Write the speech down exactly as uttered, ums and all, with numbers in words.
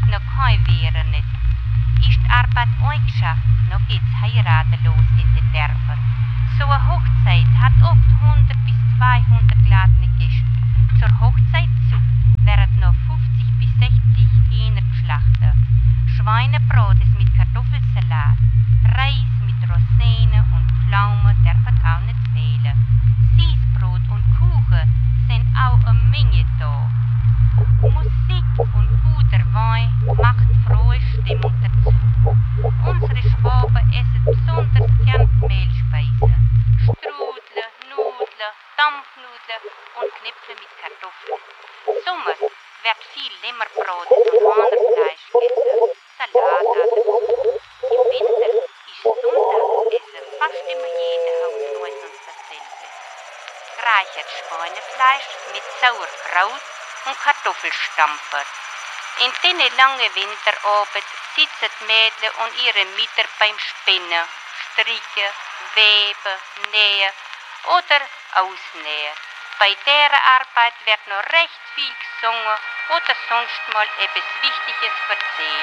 noch kein Wäre nicht. Ist die Arbeit eingeschafft, noch geht's heiraten los in den Dörfern. So eine Hochzeit hat oft hundert bis zweihundert geladene Gäste. Zur Hochzeit zu werden noch fünfzig bis sechzig Hähner geschlachtet. Schweinebrot ist mit Kartoffelsalat. Reis mit Rosinen und Pflaumen dürfen auch nicht fehlen. Süßbrot und Kuchen sind auch eine Menge da. Musik und guter Wein macht frohe Stimmung dazu. Unsere Schwaben essen besonders gern Mehlspeisen. Strudel, Nudeln, Dampfnudeln und Knipfel mit Kartoffeln. Sommer wird viel Lämmerbrot und Hahnerfleisch gegessen, Salat dazu. Im Winter ist Sonntagsessen fast immer jeder Haus uns dasselbe. Gereichertes Schweinefleisch mit Sauerkraut und Kartoffelstampfer. In den langen Winterabend sitzen die Mädchen und ihre Mütter beim Spinnen, Stricken, Weben, Nähen oder Ausnähen. Bei dieser Arbeit wird noch recht viel gesungen oder sonst mal etwas Wichtiges erzählt.